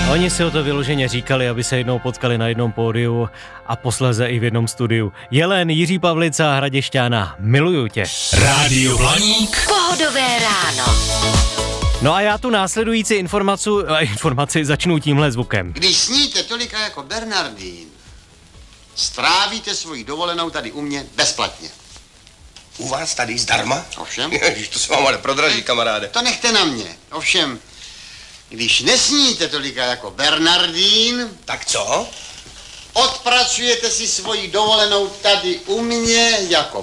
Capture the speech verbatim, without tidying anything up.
Oni si o to vyloženě říkali, aby se jednou potkali na jednom pódiu a posléze i v jednom studiu. Jelen, Jiří Pavlica a Hraděšťána, miluju tě. Rádio Blaník. Pohodové ráno. No a já tu následující informaci, informaci začnu tímhle zvukem. Když sníte tolika jako Bernardín, strávíte svoji dovolenou tady u mě bezplatně. U vás tady zdarma? Ovšem. Ježiš, to se vám ale prodraží, kamaráde. To nechte na mě. Ovšem, když nesníte tolika jako Bernardín, Tak co? odpracujete si svoji dovolenou tady u mě jako